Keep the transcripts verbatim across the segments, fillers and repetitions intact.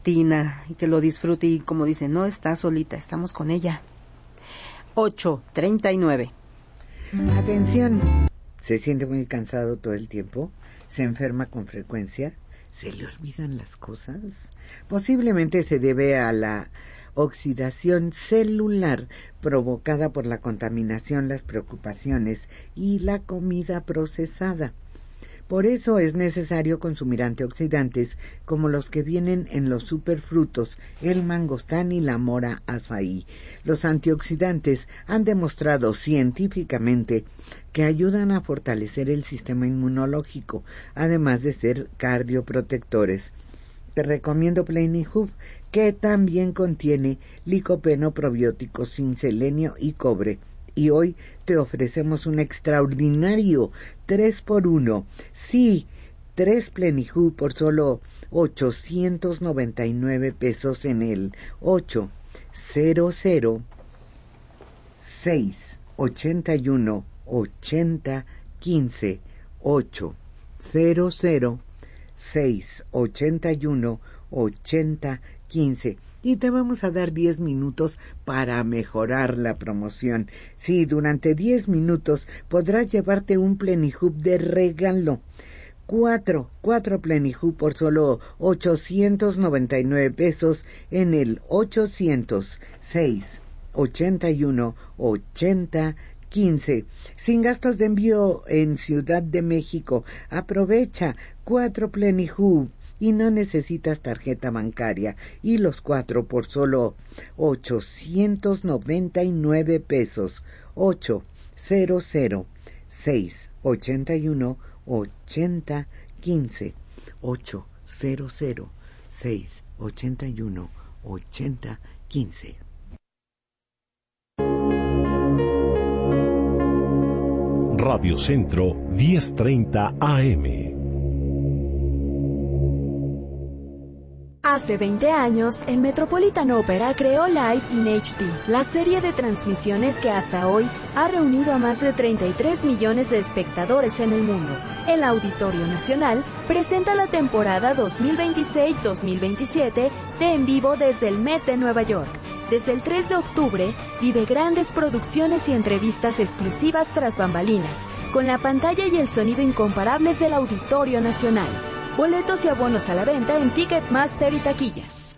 Tina, y que lo disfrute y como dice, no está solita, estamos con ella. ocho treinta y nueve. Atención, ¿se siente muy cansado todo el tiempo? ¿Se enferma con frecuencia? ¿Se le olvidan las cosas? Posiblemente se debe a la oxidación celular provocada por la contaminación, las preocupaciones y la comida procesada. Por eso es necesario consumir antioxidantes como los que vienen en los superfrutos, el mangostán y la mora azaí. Los antioxidantes han demostrado científicamente que ayudan a fortalecer el sistema inmunológico, además de ser cardioprotectores. Te recomiendo Plenihub, que también contiene licopeno probiótico sin selenio y cobre. Y hoy te ofrecemos un extraordinario tres por uno. Sí, tres Plenihub por solo ochocientos noventa y nueve pesos en el ocho cero cero seis ochenta y uno ochenta quince ocho cero cero seis ochenta y uno ochenta quince. Y te vamos a dar diez minutos para mejorar la promoción. Sí, durante diez minutos podrás llevarte un Plenihub de regalo. Cuatro, cuatro Plenihub por solo ochocientos noventa y nueve pesos en el ochocientos seis ochenta y uno ochenta quince. Sin gastos de envío en Ciudad de México. Aprovecha cuatro Plenihub. Y no necesitas tarjeta bancaria, y los cuatro por solo ochocientos noventa y nueve pesos. ocho cero cero seis ochenta y uno ochenta quince. ocho cero cero seis ochenta y uno ochenta quince. Radio Centro diez treinta A M. Hace veinte años, el Metropolitan Opera creó Live in H D, la serie de transmisiones que hasta hoy ha reunido a más de treinta y tres millones de espectadores en el mundo. El Auditorio Nacional presenta la temporada dos mil veintiséis dos mil veintisiete de En Vivo desde el Met de Nueva York. Desde el tres de octubre, vive grandes producciones y entrevistas exclusivas tras bambalinas, con la pantalla y el sonido incomparables del Auditorio Nacional. Boletos y abonos a la venta en Ticketmaster y taquillas.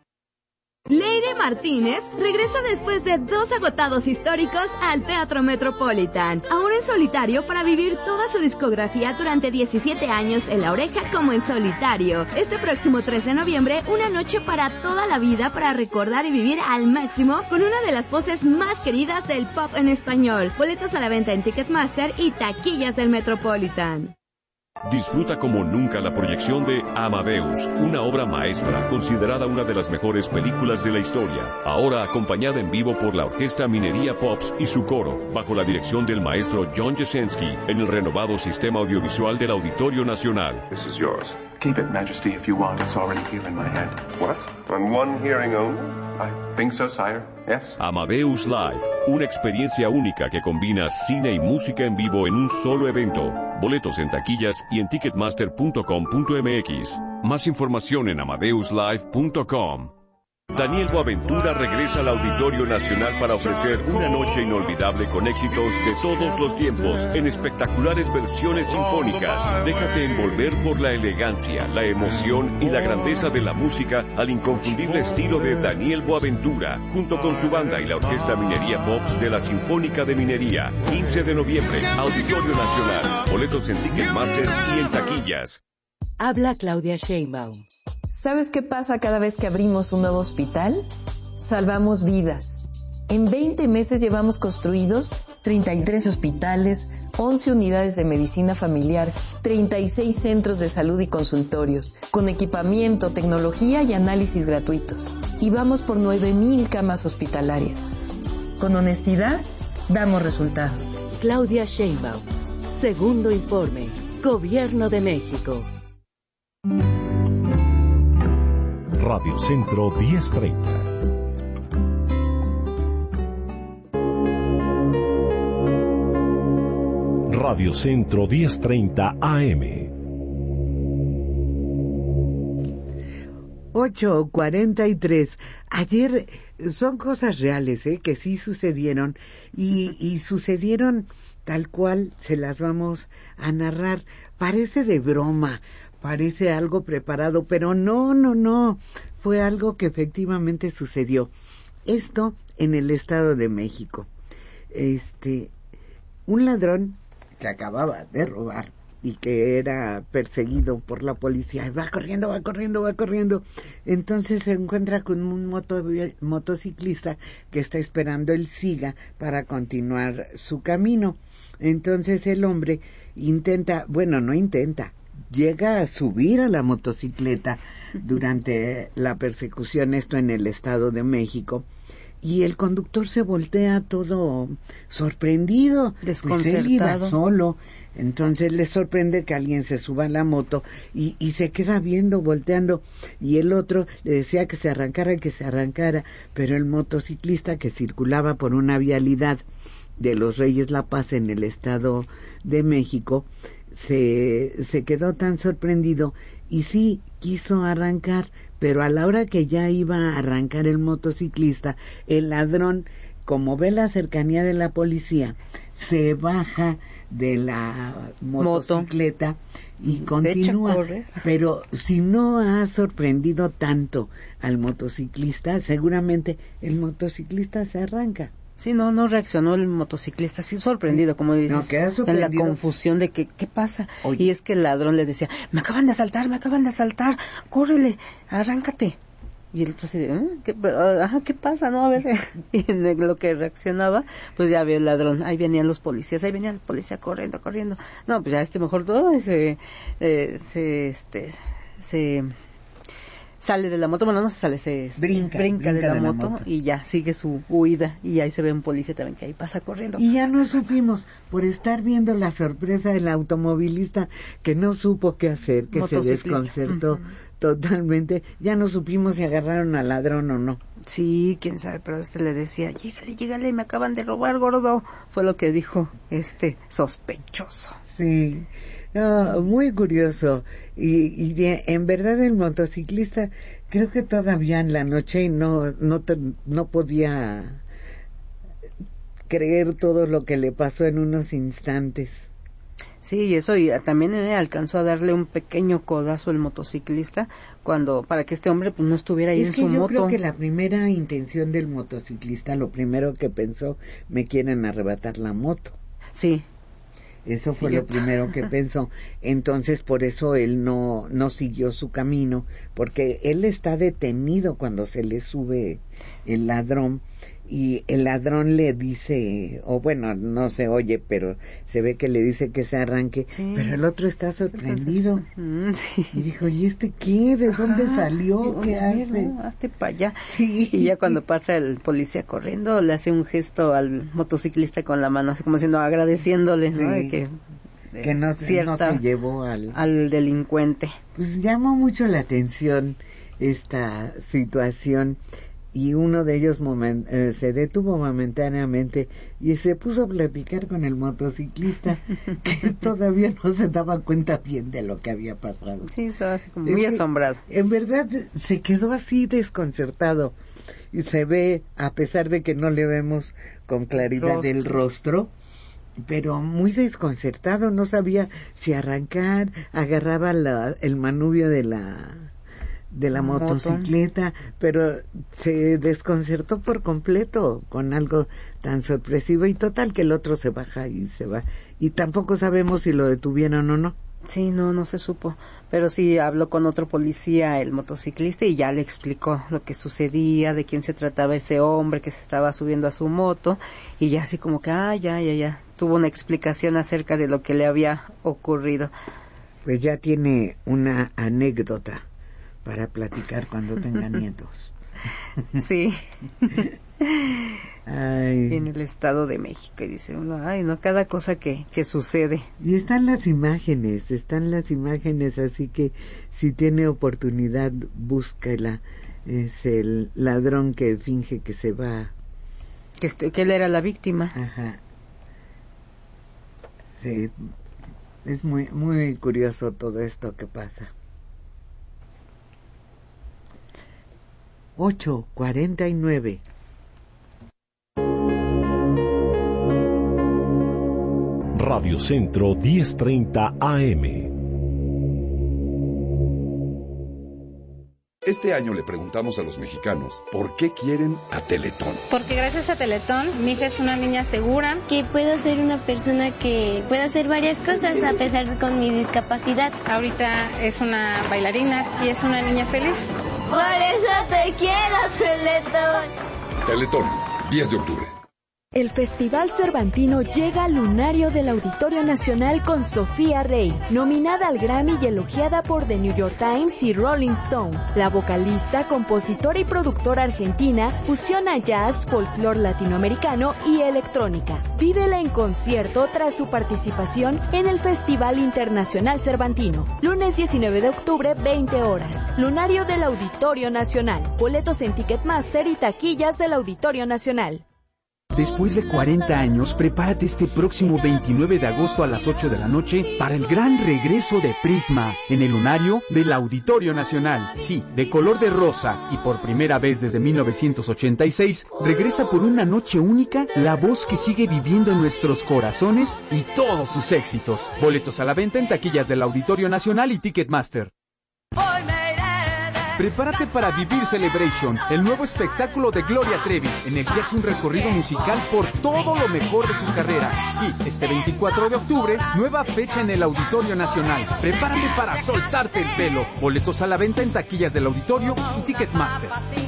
Leire Martínez regresa después de dos agotados históricos al Teatro Metropolitan, ahora en solitario para vivir toda su discografía durante diecisiete años en La Oreja como en solitario. Este próximo tres de noviembre, una noche para toda la vida para recordar y vivir al máximo con una de las voces más queridas del pop en español. Boletos a la venta en Ticketmaster y taquillas del Metropolitan. Disfruta como nunca la proyección de Amadeus, una obra maestra, considerada una de las mejores películas de la historia, ahora acompañada en vivo por la Orquesta Minería Pops y su coro, bajo la dirección del maestro John Jasenski, en el renovado sistema audiovisual del Auditorio Nacional. This is yours. Keep it, Majesty, if you want. It's already here in my head. What? On one hearing only? I think so, sire. Yes. Amadeus Live, una experiencia única que combina cine y música en vivo en un solo evento. Boletos en taquillas y en ticketmaster punto com punto m x. Más información en amadeus live punto com. Daniel Boaventura regresa al Auditorio Nacional para ofrecer una noche inolvidable con éxitos de todos los tiempos, en espectaculares versiones sinfónicas. Déjate envolver por la elegancia, la emoción y la grandeza de la música al inconfundible estilo de Daniel Boaventura, junto con su banda y la Orquesta Minería Pops de la Sinfónica de Minería. quince de noviembre, Auditorio Nacional. Boletos en Ticketmaster y en taquillas. Habla Claudia Sheinbaum. ¿Sabes qué pasa cada vez que abrimos un nuevo hospital? Salvamos vidas. En veinte meses llevamos construidos treinta y tres hospitales, once unidades de medicina familiar, treinta y seis centros de salud y consultorios, con equipamiento, tecnología y análisis gratuitos. Y vamos por nueve mil camas hospitalarias. Con honestidad, damos resultados. Claudia Sheinbaum. Segundo informe. Gobierno de México. Radio Centro diez treinta. Radio Centro diez treinta A M. ocho cuarenta y tres. Ayer son cosas reales, ¿eh? Que sí sucedieron y, y sucedieron tal cual se las vamos a narrar. Parece de broma, parece algo preparado, pero no, no, no. Fue algo que efectivamente sucedió. Esto en el Estado de México. Este, un ladrón que acababa de robar y que era perseguido por la policía, va corriendo, va corriendo, va corriendo. Entonces se encuentra con un moto, motociclista que está esperando el siga para continuar su camino. Entonces el hombre intenta, bueno, no intenta, llega a subir a la motocicleta durante la persecución, esto en el Estado de México, y el conductor se voltea todo sorprendido, desconcertado. Pues él iba solo. Entonces le sorprende que alguien se suba a la moto y, y se queda viendo, volteando, y el otro le decía que se arrancara, que se arrancara, pero el motociclista, que circulaba por una vialidad de los Reyes La Paz en el Estado de México, se, se quedó tan sorprendido y sí quiso arrancar, pero a la hora que ya iba a arrancar el motociclista, el ladrón, como ve la cercanía de la policía, se baja de la motocicleta Moto. y continúa, pero si no ha sorprendido tanto al motociclista, seguramente el motociclista se arranca. Sí, no, no reaccionó el motociclista, sí sorprendido, como dices, no, queda sorprendido. En la confusión de que, ¿qué pasa? Oye. Y es que el ladrón le decía, me acaban de asaltar, me acaban de asaltar, córrele, arráncate. Y el otro así de, ¿eh? ¿Qué, ajá, ¿qué pasa? No, a ver, y en lo que reaccionaba, pues ya vio el ladrón, ahí venían los policías, ahí venía el policía corriendo, corriendo. No, pues ya este mejor todo, se, eh, se, este, se... sale de la moto, bueno, no se sale, se brinca, brinca, brinca de, la, de la moto, moto y ya sigue su huida, y ahí se ve un policía también que ahí pasa corriendo. Y ya no supimos, por estar viendo la sorpresa del automovilista que no supo qué hacer, que se desconcertó uh-huh. totalmente, ya no supimos si agarraron al ladrón o no. Sí, quién sabe, pero este le decía, llégale, llégale, me acaban de robar, gordo, fue lo que dijo este sospechoso. Sí. No, muy curioso y, y de, en verdad el motociclista creo que todavía en la noche no no te, no podía creer todo lo que le pasó en unos instantes. Sí, y eso y también eh, alcanzó a darle un pequeño codazo el motociclista cuando para que este hombre pues no estuviera ahí es en que su yo moto. Creo que la primera intención del motociclista, lo primero que pensó, me quieren arrebatar la moto. Sí. Eso fue sí, lo yo... primero que pensó. Entonces, por eso él no no siguió su camino, porque él está detenido cuando se le sube el ladrón y el ladrón le dice, o bueno, no se oye, pero se ve que le dice que se arranque, sí. Pero el otro está sorprendido. Mm, sí. Y dijo, ¿y este qué? ¿De Ajá. dónde salió? ¿Qué hace? No, hazte para allá. Sí. Y ya cuando pasa el policía corriendo, le hace un gesto al motociclista con la mano, así como diciendo, agradeciéndole, ¿no? Sí. De que de que no, cierta, no se llevó al... al delincuente. Pues llamó mucho la atención esta situación y uno de ellos moment, eh, se detuvo momentáneamente y se puso a platicar con el motociclista que todavía no se daba cuenta bien de lo que había pasado. Sí, estaba así como muy es asombrado. En verdad se quedó así desconcertado y se ve, a pesar de que no le vemos con claridad rostro. el rostro, pero muy desconcertado, no sabía si arrancar, agarraba la, el manubrio de la de la Moto. motocicleta, pero se desconcertó por completo con algo tan sorpresivo y total que el otro se baja y se va y tampoco sabemos si lo detuvieron o no. Sí, no, no se supo, pero sí habló con otro policía, el motociclista, y ya le explicó lo que sucedía, de quién se trataba ese hombre que se estaba subiendo a su moto, y ya así como que, ah, ya, ya, ya, tuvo una explicación acerca de lo que le había ocurrido. Pues ya tiene una anécdota para platicar cuando tenga nietos. Sí. Ay. En el Estado de México, y dice uno, ay, no, cada cosa que, que sucede. Y están las imágenes, están las imágenes, así que si tiene oportunidad, búsquela. Es el ladrón que finge que se va. Que, este, que él era la víctima. Ajá. Sí, es muy, muy curioso todo esto que pasa. ocho cuarenta y nueve. Radio Centro diez treinta A M. Este año le preguntamos a los mexicanos por qué quieren a Teletón. Porque gracias a Teletón, mi hija es una niña segura. Que puedo ser una persona que pueda hacer varias cosas a pesar de con mi discapacidad. Ahorita es una bailarina y es una niña feliz. Por eso te quiero, Teletón. Teletón, diez de octubre. El Festival Cervantino llega al lunario del Auditorio Nacional con Sofía Rey, nominada al Grammy y elogiada por The New York Times y Rolling Stone. La vocalista, compositora y productora argentina fusiona jazz, folclore latinoamericano y electrónica. Vívela en concierto tras su participación en el Festival Internacional Cervantino. Lunes diecinueve de octubre, veinte horas. Lunario del Auditorio Nacional. Boletos en Ticketmaster y taquillas del Auditorio Nacional. Después de cuarenta años, prepárate este próximo veintinueve de agosto a las ocho de la noche para el gran regreso de Prisma en el lunario del Auditorio Nacional. Sí, de color de rosa y por primera vez desde mil novecientos ochenta y seis, regresa por una noche única la voz que sigue viviendo en nuestros corazones y todos sus éxitos. Boletos a la venta en taquillas del Auditorio Nacional y Ticketmaster. Prepárate para vivir Celebration, el nuevo espectáculo de Gloria Trevi, en el que hace un recorrido musical por todo lo mejor de su carrera. Sí, este veinticuatro de octubre, nueva fecha en el Auditorio Nacional. Prepárate para soltarte el pelo. Boletos a la venta en taquillas del Auditorio y Ticketmaster.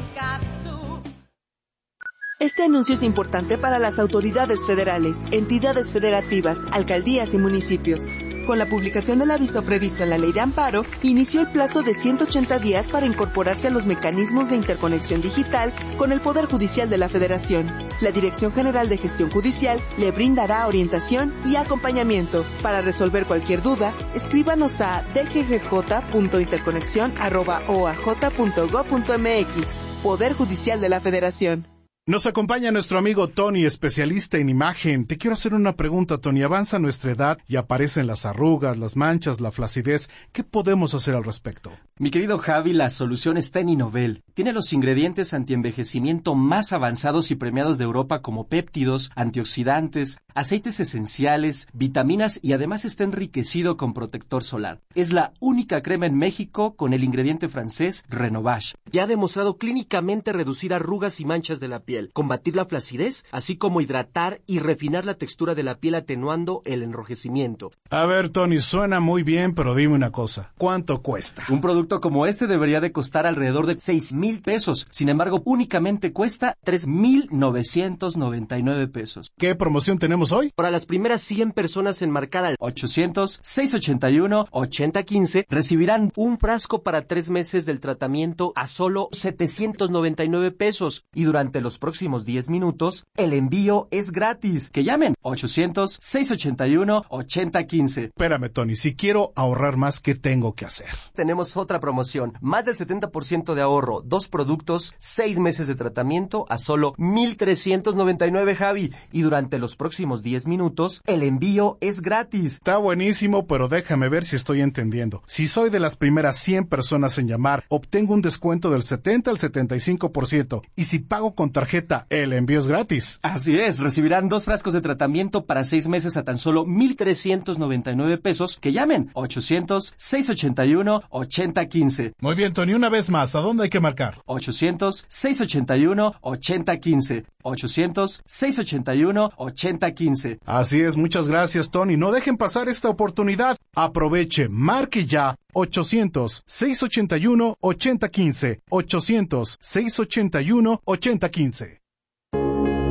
Este anuncio es importante para las autoridades federales, entidades federativas, alcaldías y municipios. Con la publicación del aviso previsto en la Ley de Amparo, inició el plazo de ciento ochenta días para incorporarse a los mecanismos de interconexión digital con el Poder Judicial de la Federación. La Dirección General de Gestión Judicial le brindará orientación y acompañamiento. Para resolver cualquier duda, escríbanos a d g g j punto interconexión arroba o a j punto gob punto m x. Poder Judicial de la Federación. Nos acompaña nuestro amigo Tony, especialista en imagen. Te quiero hacer una pregunta, Tony. Avanza nuestra edad y aparecen las arrugas, las manchas, la flacidez. ¿Qué podemos hacer al respecto? Mi querido Javi, la solución está en Inovel. Tiene los ingredientes antienvejecimiento más avanzados y premiados de Europa como péptidos, antioxidantes, aceites esenciales, vitaminas y además está enriquecido con protector solar. Es la única crema en México con el ingrediente francés Renovage. Ya ha demostrado clínicamente reducir arrugas y manchas de la piel, combatir la flacidez, así como hidratar y refinar la textura de la piel atenuando el enrojecimiento. A ver, Tony, suena muy bien, pero dime una cosa. ¿Cuánto cuesta? Un producto como este debería de costar alrededor de seis mil pesos. Sin embargo, únicamente cuesta tres mil novecientos noventa y nueve pesos. ¿Qué promoción tenemos hoy? Para las primeras cien personas en marcar al ochocientos, seiscientos ochenta y uno, ochenta quince, recibirán un frasco para tres meses del tratamiento a solo setecientos noventa y nueve pesos. Y durante los próximos diez minutos, el envío es gratis. Que llamen ochocientos, seiscientos ochenta y uno, ochenta quince. Espérame, Tony, si quiero ahorrar más, ¿qué tengo que hacer? Tenemos otra promoción. Más del setenta por ciento de ahorro. Dos productos, seis meses de tratamiento a solo mil trescientos noventa y nueve, Javi. Y durante los próximos diez minutos, el envío es gratis. Está buenísimo, pero déjame ver si estoy entendiendo. Si soy de las primeras cien personas en llamar, obtengo un descuento del setenta al setenta y cinco por ciento. Y si pago con tarjeta, el envío es gratis. Así es, recibirán dos frascos de tratamiento para seis meses a tan solo mil trescientos noventa y nueve pesos. Que llamen ochocientos, seiscientos ochenta y uno, ochenta quince. Muy bien, Tony, una vez más, ¿a dónde hay que marcar? ochocientos, seiscientos ochenta y uno, ochenta quince. ochocientos, seiscientos ochenta y uno, ochenta quince. Así es, muchas gracias, Tony. No dejen pasar esta oportunidad. Aproveche, marque ya. ochocientos, seiscientos ochenta y uno, ochenta quince. ochocientos, seiscientos ochenta y uno, ochenta quince.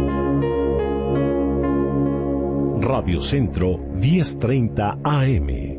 Radio Centro diez treinta A M.